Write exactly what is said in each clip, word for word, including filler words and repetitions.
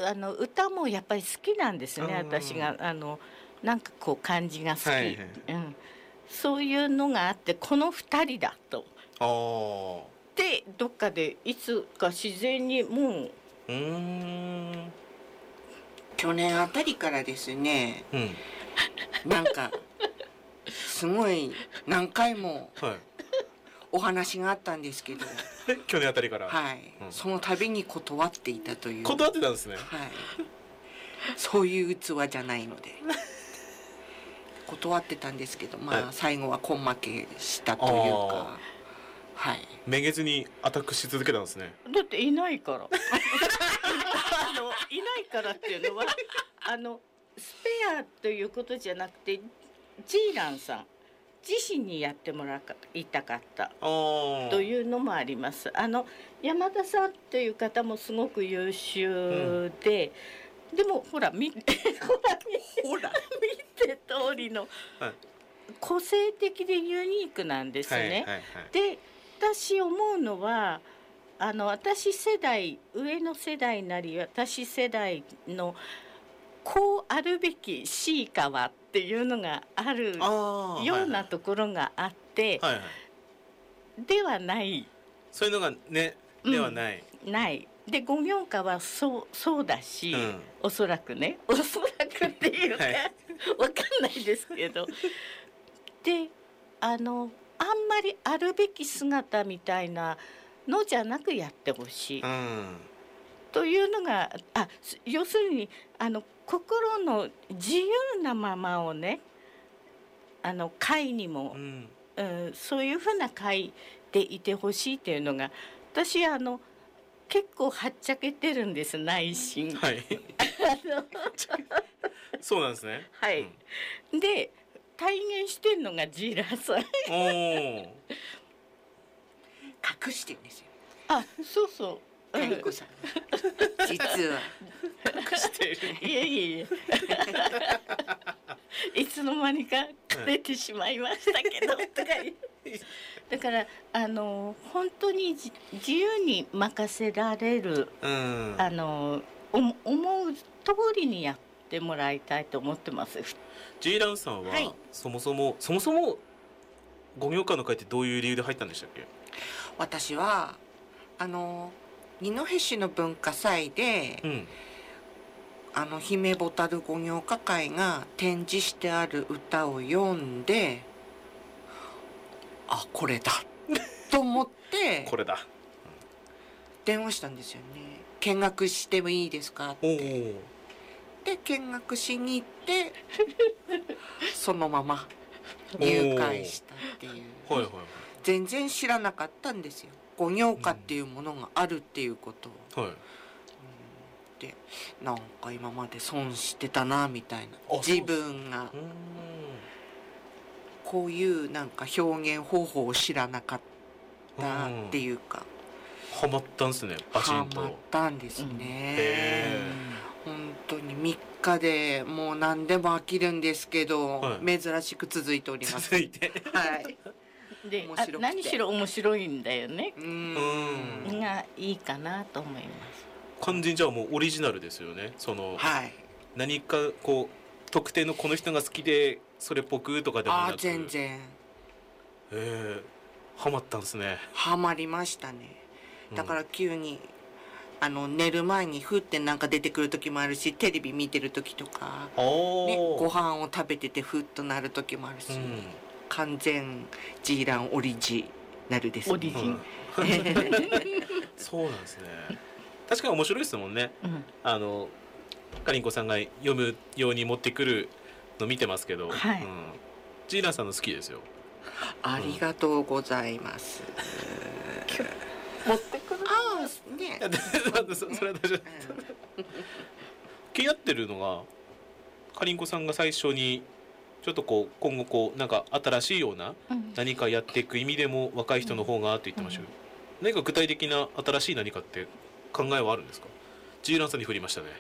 あの歌もやっぱり好きなんですね、私があのなんかこう感じが好き、はいはい、うん、そういうのがあってこのふたりだと。 あでどっかでいつか自然にもう。うーん去年あたりからですね、うん、なんかすごい何回もお話があったんですけど、 去年あたりからはい、うん、その度に断っていたという。 断ってたんですね。 はい、そういう器じゃないので断ってたんですけど、まあ最後は根負けしたというか、はい、 めげずにアタックし続けたんですね。 だっていないからあのいないからっていうのはあのスペアということじゃなくてジーランさん自身にやってもらいたかったというのもあります。あの山田さんという方もすごく優秀で、うん、でもほら見てほらほら見て通りの個性的でユニークなんですね。はいはいはい、で私思うのはあの私世代上の世代なり私世代のこうあるべきシーカはっていうのがあるようなところがあって、はいはい、ではないそういうのがねではない、 うん、ないで五行歌はそうそうだし、うん、おそらくねおそらくっていうか、はい、わかんないですけどであのあんまりあるべき姿みたいなのじゃなくやってほしい、うん、というのがあ要するにあの心の自由なままをねあの会にも、うんうん、そういうふうな会でいてほしいっていうのが私あの結構はっちゃけてるんです内心。 はい、そうなんですね。 はい、うん、で体現してるのがジーラーさん隠してるんですよ。 あ、そうそう。 カリコさん実は隠している。 いやいやいやいつの間にか枯れてしまいましたけど、うん、とかだからあの本当に自由に任せられる、うん、あの思う通りにやってもらいたいと思ってます。 ジーランさんは、はい、そもそもそもそも五行歌の会ってどういう理由で入ったんでしたっけ？ 私はあの二戸市の文化祭で、うん、あの姫ボタル五行歌会が展示してある歌を読んであこれだと思ってこれだ電話したんですよね。見学してもいいですかって。で見学しに行ってそのまま入会したっていう、はいはいはい、全然知らなかったんですよ五行歌っていうものがあるっていうことを、はい、うん、でなんか今まで損してたなみたいな自分がこういうなんか表現方法を知らなかったっていうかハマったんですねバチンとハマったんですね、うん、本当にみっかでもう何でも飽きるんですけど、はい、珍しく続いております。 続いてはいで何しろ面白いんだよね。うんがいいかなと思います。 完全じゃあもうオリジナルですよね。その、はい、何かこう特定のこの人が好きでそれっぽくとかでもなく。 あ全然。 えー、ハマったんですね。 ハマりましたね。だから急に、うん、あの寝る前にふってなんか出てくる時もあるしテレビ見てる時とか、ね、ご飯を食べててふっとなる時もあるし、うん、完全ジーランオリジナルですね。 オリジン、うん、 そうなんですね。確かに面白いですもんね、うん、あのかりんこさんが読むように持ってくるの見てますけど、はい、うん、ジーランさんの好きですよ。 ありがとうございます、 うん、持ってくるああねそれは大丈夫気になってるのがかりんこさんが最初にちょっとこう今後こうなんか新しいような何かやっていく意味でも若い人の方がって言ってましたけど、うんうん、何か具体的な新しい何かって考えはあるんですか？ジーランさんに振りましたね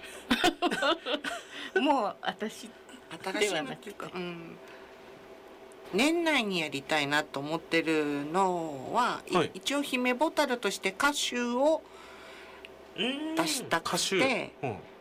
もう私新しいのっていうか、うん、年内にやりたいなと思ってるのは、はい、一応姫ボタルとして歌集を出したくて、うん、